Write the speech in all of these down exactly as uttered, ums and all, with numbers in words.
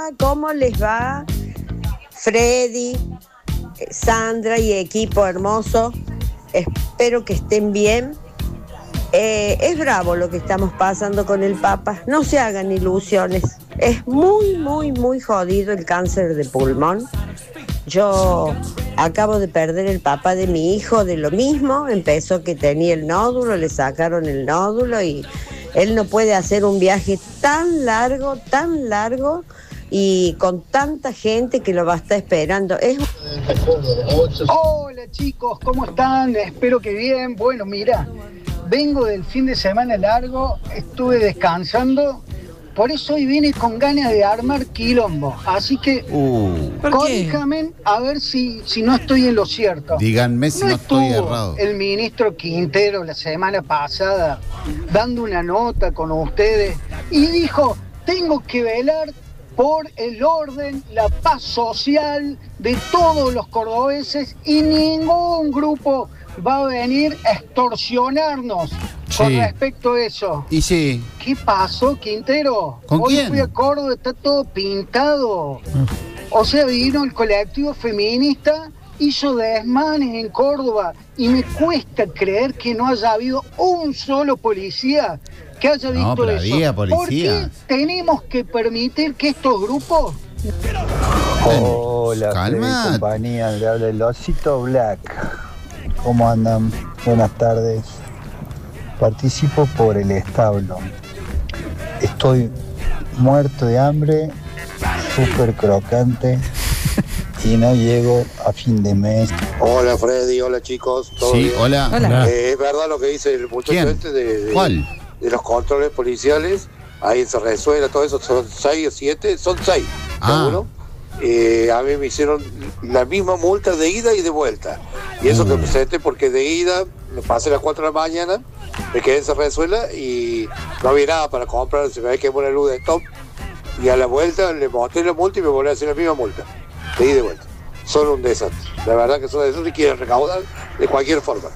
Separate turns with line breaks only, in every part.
Hola, ¿cómo les va? Freddy, Sandra y equipo hermoso, espero que estén bien. Eh, es bravo lo que estamos pasando con el Papa, no se hagan ilusiones, es muy, muy, muy jodido el cáncer de pulmón. Yo acabo de perder el papá de mi hijo de lo mismo, empezó que tenía el nódulo, le sacaron el nódulo y él no puede hacer un viaje tan largo, tan largo y con tanta gente que lo va a estar esperando. Es...
Hola chicos, ¿cómo están? Espero que bien. Bueno, mira, vengo del fin de semana largo, estuve descansando. Por eso hoy vine con ganas de armar quilombo. Así que,
uh,
corríjame a ver si, si no estoy en lo cierto.
Díganme si no, no estoy errado.
El ministro Quintero la semana pasada dando una nota con ustedes y dijo, tengo que velar por el orden, la paz social de todos los cordobeses y ningún grupo va a venir a extorsionarnos. Sí. Con respecto a eso.
Y sí.
¿Qué pasó, Quintero?
¿Con
Hoy
quién?
fui a Córdoba, está todo pintado. O sea, vino el colectivo feminista, hizo desmanes en Córdoba y me cuesta creer que no haya habido un solo policía que haya visto
no, pero
eso.
Había policías.
¿Por qué tenemos que permitir que estos grupos...
Hola, Calma. Compañía, le habla el Osito Black. ¿Cómo andan? Buenas tardes. Participo por el establo. Estoy muerto de hambre, súper crocante y no llego a fin de mes.
Hola Freddy, hola chicos.
¿Todo sí, bien? Hola.
hola. Eh, es verdad lo que dice el muchacho
¿Quién?
este de, de,
¿Cuál?
de los controles policiales. Ahí se resuelve todo eso, son seis o siete, son seis,
ah.
seguro. Eh, a mí me hicieron la misma multa de ida y de vuelta. Y eso uh. que presenté porque de ida me pasé a las cuatro de la mañana, me quedé en Cerrezuela y no había nada para comprar, se me había quemado la luz de stop. Y a la vuelta le mostré la multa y me volví a hacer la misma multa, de ida y de vuelta. Son un desastre, la verdad que son un desastre y quieren recaudar de cualquier forma.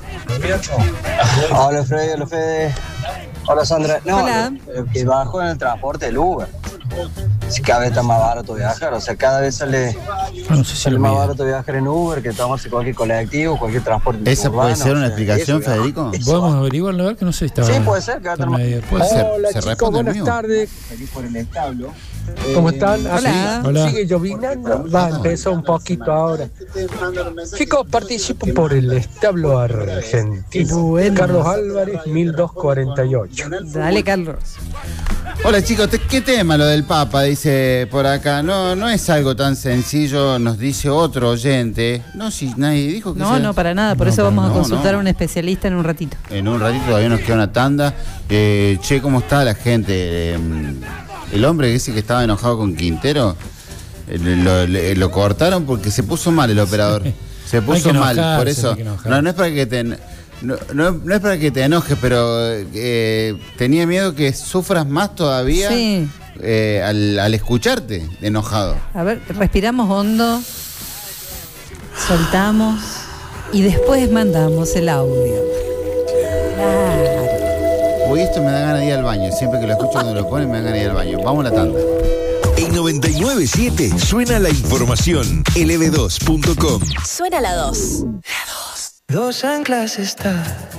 Hola Freddy, hola Fede. Hola Sandra. No,
hola.
Lo, lo que bajo en el transporte del Uber. Si cada vez está más barato viajar, o sea, cada vez sale,
no sé si
sale más barato viajar en Uber que tomarse cualquier colectivo, cualquier transporte.
¿Esa
urbano,
puede ser una
o sea,
explicación,
eso,
Federico?
Podemos averiguarlo, a ver que no sé si está.
Sí, puede ser. Que
puede puede ser.
Hola
se
chicos, buenas
mío.
tardes.
Aquí por el establo.
¿Cómo están?
Hola.
Hola.
Sigue llovinando. Va, empezó un poquito ahora. Chicos, participo por el establo argentino.
Bueno.
Carlos Álvarez, mil doscientos cuarenta y ocho.
Dale, Carlos.
Hola chicos, ¿qué tema lo del Papa? Dice por acá. No, no es algo tan sencillo, nos dice otro oyente. No, si nadie dijo que
No,
sea...
no, para nada, por
no,
eso vamos
no,
a consultar
no.
a un especialista en un ratito.
En un ratito todavía nos queda una tanda. Eh, che, ¿cómo está la gente? Eh, el hombre que dice que estaba enojado con Quintero, eh, lo, lo, lo cortaron porque se puso mal el operador. Se puso mal,
enojarse,
por eso. No, no es para que te... No, no, no es para que te enojes, pero eh, tenía miedo que sufras más todavía
sí.
eh, al, al escucharte enojado.
A ver, respiramos hondo, soltamos y después mandamos el audio. Claro.
Uy, esto me da ganas de ir al baño. Siempre que lo escucho cuando lo ponen me da ganas de ir al baño. Vamos a la tanda.
En noventa y nueve punto siete suena la información. L B dos punto com.
Suena la dos.
Dos anclas está